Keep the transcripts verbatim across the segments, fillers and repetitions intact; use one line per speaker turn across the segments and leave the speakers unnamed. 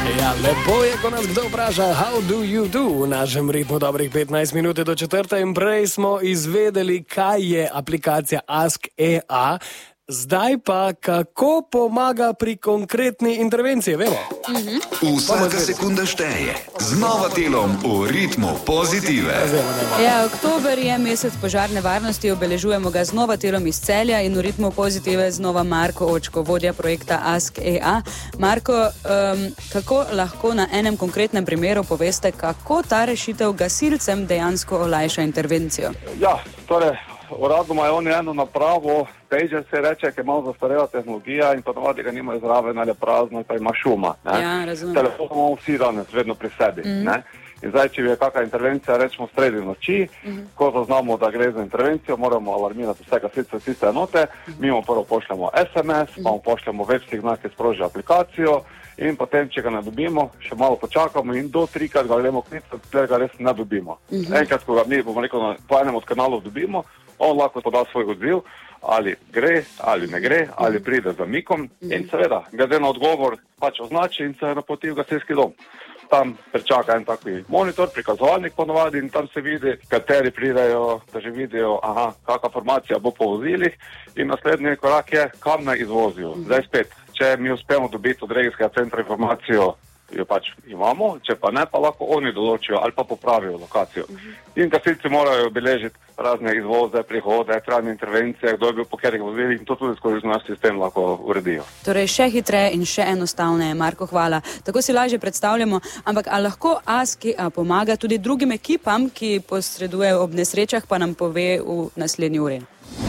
Ja, lepo je, ko nas kdo vpraša, how do you do? V našem ritmu dobrih petnajst minut do četrte in prej smo izvedeli, kaj je aplikacija Ask E A. Zdaj pa, kako pomaga pri konkretni intervenciji, vemo?
Mm-hmm. Vsaka sekunda šteje. Z Novatelom v ritmu pozitive.
Ja, oktober je mesec požarne varnosti, obeležujemo ga z Novatelom iz Celja in v ritmu pozitive znova Marko Očko, vodja projekta Ask E A. Marko, um, kako lahko na enem konkretnem primeru poveste, kako ta rešitev gasilcem dejansko olajša intervencijo?
Ja, torej, uradno imajo oni eno napravo, pager se reče, ki je malo zastarela tehnologija in ponovadi ga nimajo zraven ali prazno, pa ima šuma. Ne?
Ja, razumem.
Telefon imamo vsi danes vedno pri sebi. Mm-hmm. Ne? In zdaj, če je kakšna intervencija, rečemo sredi noči, mm-hmm. ko zaznamo, da gre za intervencijo, moramo alarmirati vse gasilce tiste enote, mm-hmm. mi mu prvo pošljemo es em es, mm-hmm. pa mu pošljemo web signal, ki sproži aplikacijo in potem, če ga ne dobimo, še malo počakamo in do trikrat ga gremo klicati, ker ga res ne dobimo. Mm-hmm. Enkrat, ko ga mi, bomo rekel, po enem od kanalov dobimo, on lahko poda svoj odziv, ali gre, ali ne gre, ali pride z zamikom in seveda, glede na odgovor pač označi in se napoti v gasilski dom. Tam pričaka en taki monitor, prikazovalnik ponovadi in tam se vidi, kateri pridejo, da že vidijo, aha, kakšna formacija bo po vozilih in naslednji korak je, kam naj izvozijo. Zdaj spet, če mi uspemo dobiti od regijskega centra informacijo, jo pač imamo, če pa ne, pa lahko oni določijo ali pa popravijo lokacijo. In gasilci morajo obeležiti razne izvoze, prihode, trajne intervencije, kdo je bil po katerih vozilih in to tudi skozi naš sistem lahko uredijo.
Torej še hitreje in še enostavneje. Marko, hvala. Tako si lažje predstavljamo, ampak a lahko Ask E A pomaga tudi drugim ekipam, ki posredujejo ob nesrečah, pa nam pove v naslednji uri?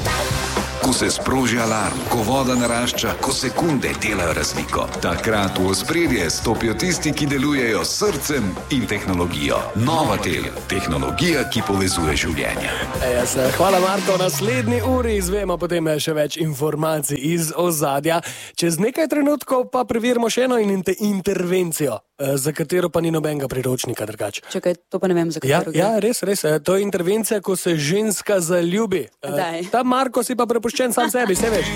Ko se sproži alarm, ko voda narašča, ko sekunde delajo razliko. Takrat v ospredje stopijo tisti, ki delujejo s srcem in tehnologijo. Novatel, tehnologija, ki povezuje življenja.
Yes, hvala, Marko. V naslednji uri izvemo potem še več informacij iz ozadja. Čez nekaj trenutkov pa preverimo še eno in intervencijo, za katero pa ni nobenega priročnika drugače.
Čakaj, to pa ne vem, za katero.
Ja, ja, res, res. To je intervencija, ko se ženska zaljubi.
Daj.
Ta Marko si pa prepuščen sam sebi, se veš.